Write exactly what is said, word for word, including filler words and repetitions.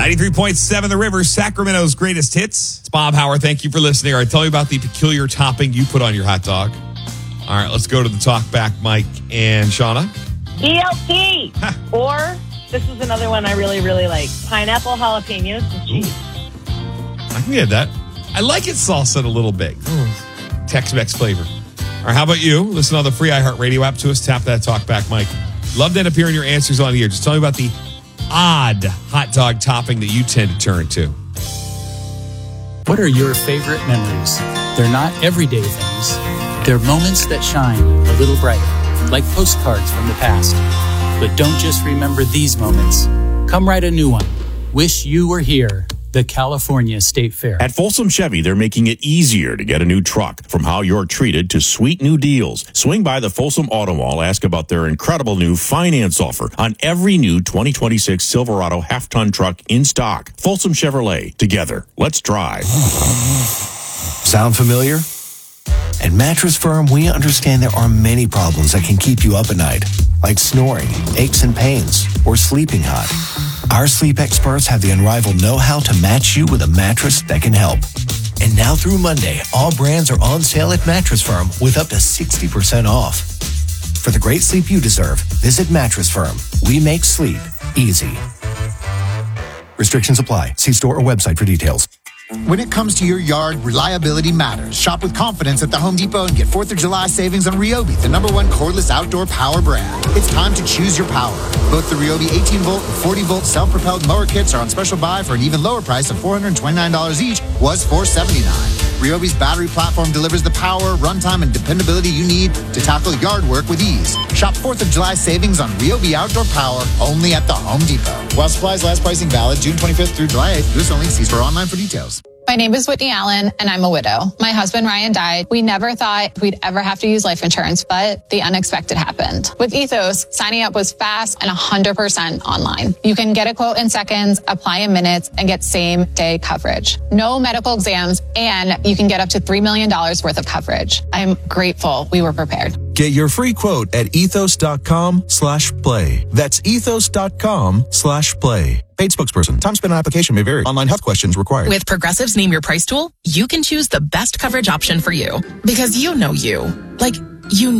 ninety-three point seven The River, Sacramento's greatest hits. It's Bob Howard. Thank you for listening. All right, tell me about the peculiar topping you put on your hot dog. All right, let's go to the talk back, Mike and Shauna. E L T. Or, this is another one I really, really like. Pineapple jalapenos and cheese. I can get that. I like it salsa a little bit. Mm. Tex-Mex flavor. All right, how about you? Listen on the free iHeartRadio app to us. Tap that talk back, Mike. Love to end up hearing your answers on the air. Just tell me about the odd hot dog topping that you tend to turn to. What are your favorite memories? They're not everyday things. They're moments that shine a little brighter, like postcards from the past. But don't just remember these moments. Come write a new one. Wish you were here. The California State Fair. At Folsom Chevy, they're making it easier to get a new truck. From how you're treated to sweet new deals. Swing by the Folsom Auto Mall, ask about their incredible new finance offer on every new twenty twenty-six Silverado half-ton truck in stock. Folsom Chevrolet. Together, let's drive. Sound familiar? At Mattress Firm, we understand there are many problems that can keep you up at night, like snoring, aches and pains, or sleeping hot. Our sleep experts have the unrivaled know-how to match you with a mattress that can help. And now through Monday, all brands are on sale at Mattress Firm with up to sixty percent off. For the great sleep you deserve, visit Mattress Firm. We make sleep easy. Restrictions apply. See store or website for details. When it comes to your yard, reliability matters. Shop with confidence at the Home Depot and get fourth of July savings on Ryobi, the number one cordless outdoor power brand. It's time to choose your power. Both the Ryobi eighteen volt and forty volt self-propelled mower kits are on special buy for an even lower price of four hundred twenty-nine dollars each, was four hundred seventy-nine dollars. Ryobi's battery platform delivers the power, runtime, and dependability you need to tackle yard work with ease. Shop fourth of July savings on Ryobi outdoor power only at the Home Depot. While supplies last, pricing valid June twenty-fifth through July eighth. U S only. See store online for details. My name is Whitney Allen, and I'm a widow. My husband, Ryan, died. We never thought we'd ever have to use life insurance, but the unexpected happened. With Ethos, signing up was fast and one hundred percent online. You can get a quote in seconds, apply in minutes, and get same-day coverage. No medical exams, and you can get up to three million dollars worth of coverage. I'm grateful we were prepared. Get your free quote at ethos.com slash play. That's ethos.com slash play. Paid spokesperson. Time spent on application may vary. Online health questions required. With Progressive's Name Your Price tool, you can choose the best coverage option for you. Because you know you. Like, you